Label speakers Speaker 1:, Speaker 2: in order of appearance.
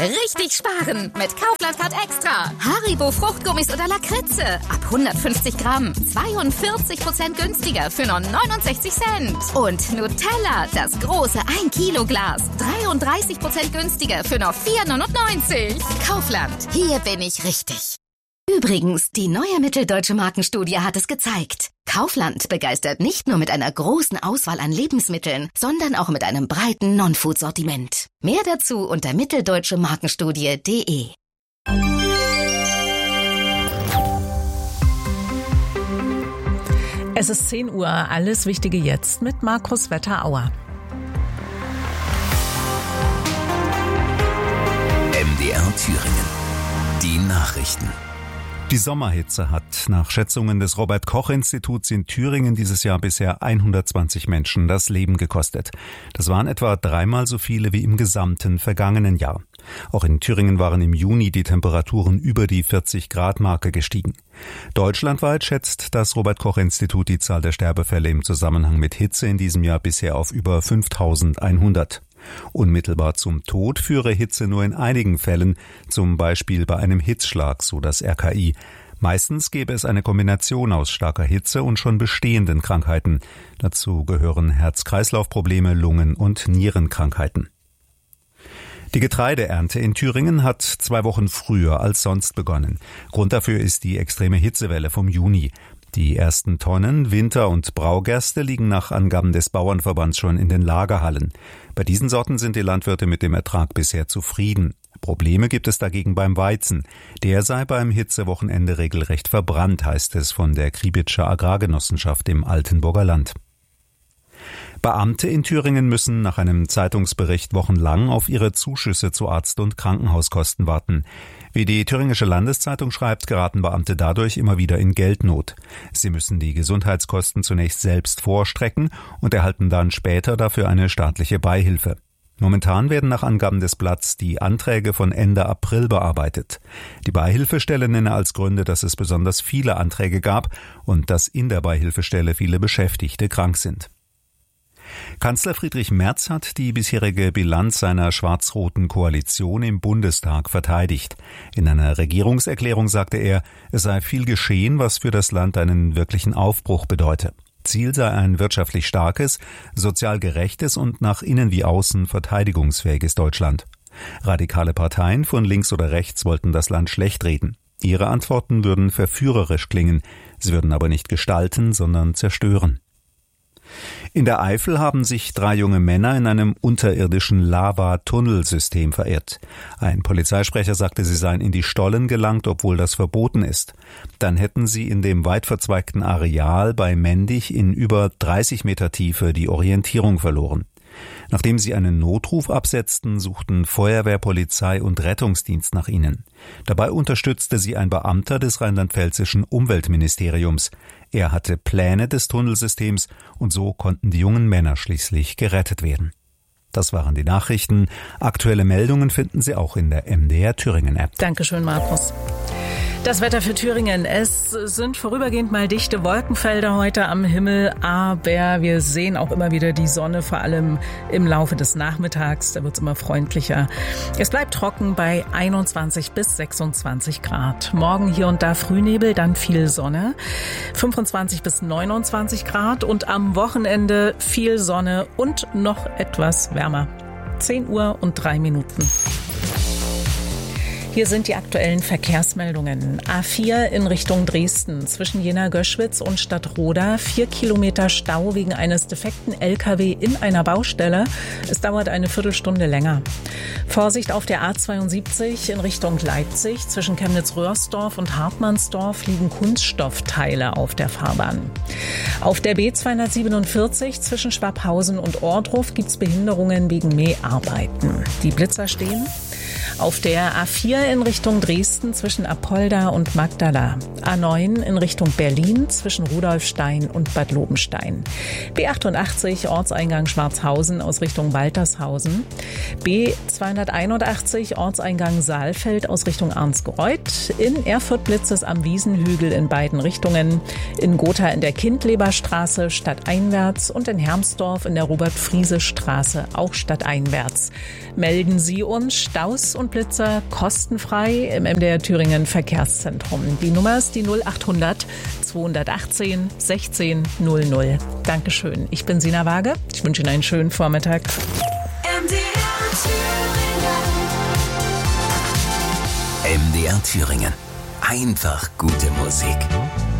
Speaker 1: Richtig sparen mit Kaufland Card Extra. Haribo Fruchtgummis oder Lakritze. Ab 150 Gramm. 42% günstiger für nur 69 Cent. Und Nutella, das große 1 Kilo Glas. 33% günstiger für nur 4,99. Kaufland. Hier bin ich richtig. Übrigens, die neue Mitteldeutsche Markenstudie hat es gezeigt. Kaufland begeistert nicht nur mit einer großen Auswahl an Lebensmitteln, sondern auch mit einem breiten Non-Food-Sortiment. Mehr dazu unter mitteldeutschemarkenstudie.de.
Speaker 2: Es ist 10 Uhr, alles Wichtige jetzt mit Markus Wetterauer.
Speaker 3: MDR Thüringen. Die Nachrichten.
Speaker 4: Die Sommerhitze hat nach Schätzungen des Robert-Koch-Instituts in Thüringen dieses Jahr bisher 120 Menschen das Leben gekostet. Das waren etwa 3-mal so viele wie im gesamten vergangenen Jahr. Auch in Thüringen waren im Juni die Temperaturen über die 40-Grad-Marke gestiegen. Deutschlandweit schätzt das Robert-Koch-Institut die Zahl der Sterbefälle im Zusammenhang mit Hitze in diesem Jahr bisher auf über 5.100. Unmittelbar zum Tod führe Hitze nur in einigen Fällen, zum Beispiel bei einem Hitzschlag, so das RKI. Meistens gäbe es eine Kombination aus starker Hitze und schon bestehenden Krankheiten. Dazu gehören Herz-Kreislauf-Probleme, Lungen- und Nierenkrankheiten. Die Getreideernte in Thüringen hat 2 Wochen früher als sonst begonnen. Grund dafür ist die extreme Hitzewelle vom Juni. Die ersten Tonnen Winter- und Braugerste liegen nach Angaben des Bauernverbands schon in den Lagerhallen. Bei diesen Sorten sind die Landwirte mit dem Ertrag bisher zufrieden. Probleme gibt es dagegen beim Weizen. Der sei beim Hitzewochenende regelrecht verbrannt, heißt es von der Kriebitscher Agrargenossenschaft im Altenburger Land. Beamte in Thüringen müssen nach einem Zeitungsbericht wochenlang auf ihre Zuschüsse zu Arzt- und Krankenhauskosten warten. Wie die Thüringische Landeszeitung schreibt, geraten Beamte dadurch immer wieder in Geldnot. Sie müssen die Gesundheitskosten zunächst selbst vorstrecken und erhalten dann später dafür eine staatliche Beihilfe. Momentan werden nach Angaben des Blatts die Anträge von Ende April bearbeitet. Die Beihilfestelle nenne als Gründe, dass es besonders viele Anträge gab und dass in der Beihilfestelle viele Beschäftigte krank sind. Kanzler Friedrich Merz hat die bisherige Bilanz seiner schwarz-roten Koalition im Bundestag verteidigt. In einer Regierungserklärung sagte er, es sei viel geschehen, was für das Land einen wirklichen Aufbruch bedeute. Ziel sei ein wirtschaftlich starkes, sozial gerechtes und nach innen wie außen verteidigungsfähiges Deutschland. Radikale Parteien von links oder rechts wollten das Land schlechtreden. Ihre Antworten würden verführerisch klingen, sie würden aber nicht gestalten, sondern zerstören. In der Eifel haben sich 3 junge Männer in einem unterirdischen Lava-Tunnelsystem verirrt. Ein Polizeisprecher sagte, sie seien in die Stollen gelangt, obwohl das verboten ist. Dann hätten sie in dem weit verzweigten Areal bei Mendig in über 30 Meter Tiefe die Orientierung verloren. Nachdem sie einen Notruf absetzten, suchten Feuerwehr, Polizei und Rettungsdienst nach ihnen. Dabei unterstützte sie ein Beamter des rheinland-pfälzischen Umweltministeriums. Er hatte Pläne des Tunnelsystems und so konnten die jungen Männer schließlich gerettet werden. Das waren die Nachrichten. Aktuelle Meldungen finden Sie auch in der MDR Thüringen App.
Speaker 2: Dankeschön, Markus. Das Wetter für Thüringen. Es sind vorübergehend mal dichte Wolkenfelder heute am Himmel, aber wir sehen auch immer wieder die Sonne, vor allem im Laufe des Nachmittags. Da wird es immer freundlicher. Es bleibt trocken bei 21 bis 26 Grad. Morgen hier und da Frühnebel, dann viel Sonne. 25 bis 29 Grad und am Wochenende viel Sonne und noch etwas wärmer. 10 Uhr und 3 Minuten. Hier sind die aktuellen Verkehrsmeldungen. A4 in Richtung Dresden zwischen Jena-Göschwitz und Stadtroda. 4 Kilometer Stau wegen eines defekten LKW in einer Baustelle. Es dauert eine Viertelstunde länger. Vorsicht auf der A72 in Richtung Leipzig. Zwischen Chemnitz-Röhrsdorf und Hartmannsdorf liegen Kunststoffteile auf der Fahrbahn. Auf der B247 zwischen Schwabhausen und Ohrdruf gibt es Behinderungen wegen Mäharbeiten. Die Blitzer stehen. Auf der A4 in Richtung Dresden zwischen Apolda und Magdala. A9 in Richtung Berlin zwischen Rudolfstein und Bad Lobenstein. B88 Ortseingang Schwarzhausen aus Richtung Waltershausen. B281 Ortseingang Saalfeld aus Richtung Arnsgreuth. In Erfurt blitzt es am Wiesenhügel in beiden Richtungen. In Gotha in der Kindleberstraße stadteinwärts und in Hermsdorf in der Robert-Friese-Straße auch stadteinwärts. Melden Sie uns Staus Blitz und Blitzer kostenfrei im MDR Thüringen Verkehrszentrum. Die Nummer ist die 0800 218 16 00. Dankeschön. Ich bin Sina Waage. Ich wünsche Ihnen einen schönen Vormittag.
Speaker 3: MDR Thüringen. Einfach gute Musik.